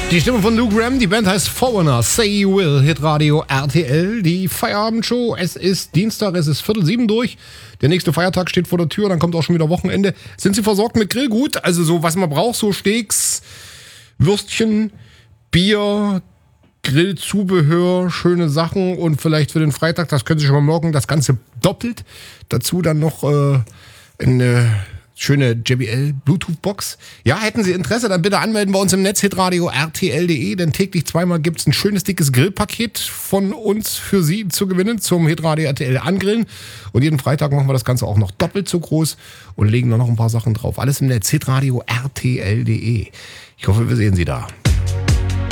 Die Stimme von Lou Gramm, die Band heißt Foreigner, Say You Will, Hitradio RTL, die Feierabendshow. Es ist Dienstag, es ist 6:45 durch. Der nächste Feiertag steht vor der Tür, dann kommt auch schon wieder Wochenende. Sind Sie versorgt mit Grillgut? Also so, was man braucht, so Steaks, Würstchen, Bier, Grillzubehör, schöne Sachen und vielleicht für den Freitag, das können Sie schon mal morgen, das Ganze doppelt. Dazu dann noch eine schöne JBL Bluetooth-Box. Ja, hätten Sie Interesse, dann bitte anmelden bei uns im Netz hitradio rtl.de, denn täglich zweimal gibt es ein schönes, dickes Grillpaket von uns für Sie zu gewinnen zum Hitradio RTL Angrillen. Und jeden Freitag machen wir das Ganze auch noch doppelt so groß und legen da noch ein paar Sachen drauf. Alles im Netz hitradio rtl.de. Ich hoffe, wir sehen Sie da.